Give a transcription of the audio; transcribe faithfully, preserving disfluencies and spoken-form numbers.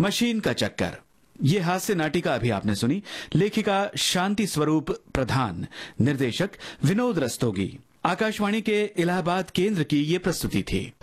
Machine का चक्कर, ये हास्य नाटिका अभी आपने सुनी। लेखिका शांति स्वरूप प्रधान, निर्देशक विनोद रस्तोगी। आकाशवाणी के इलाहाबाद केंद्र की ये प्रस्तुति थी।